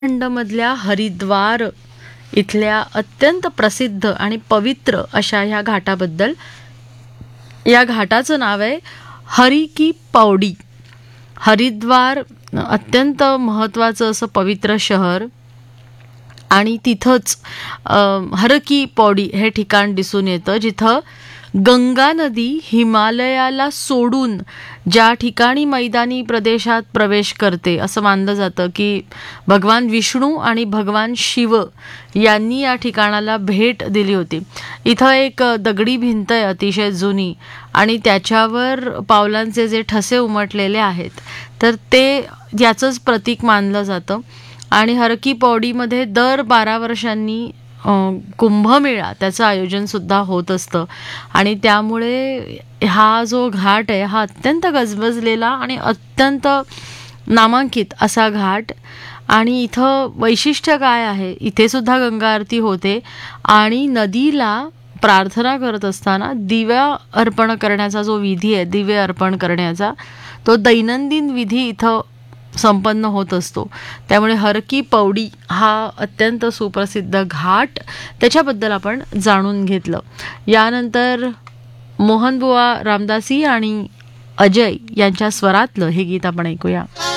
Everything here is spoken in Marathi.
उत्तराखंडमधल्या हरिद्वार इथल्या अत्यंत प्रसिद्ध आणि पवित्र अशा ह्या घाटाबद्दल. या घाटाचं नाव आहे हरी की पौडी. हरिद्वार अत्यंत महत्त्वाचं असं पवित्र शहर आणि तिथंच हर की पौडी हे ठिकाण दिसून येतं, जिथं गंगा नदी हिमालयाला सोडून ज्या ठिकाणी मैदानी प्रदेशात प्रवेश करते असं मानलं जातं की भगवान विष्णू आणि भगवान शिव यांनी या ठिकाणाला भेट दिली होती. इथं एक दगडी भिंत आहे अतिशय जुनी आणि त्याच्यावर पावलांचे जे ठसे उमटलेले आहेत, तर ते याचंच प्रतीक मानलं जातं. आणि हर की पौडीमध्ये दर 12 वर्षांनी कुंभमेळा त्याचं आयोजन सुद्धा होत असतं आणि त्यामुळे हा जो घाट आहे हा अत्यंत गजबजलेला आणि अत्यंत नामांकित असा घाट. आणि इथं वैशिष्ट्य काय आहे, इथे सुद्धा गंगा आरती होते आणि नदीला प्रार्थना करत असताना दिव्या अर्पण करण्याचा जो विधी आहे, दिवे अर्पण करण्याचा, तो दैनंदिन विधी इथं संपन्न होत असतो. त्यामुळे हर की पौडी हा अत्यंत सुप्रसिद्ध घाट, त्याच्याबद्दल आपण जाणून घेतलं. यानंतर मोहनबुवा रामदासी आणि अजय यांच्या स्वरातलं हे गीत आपण ऐकूया.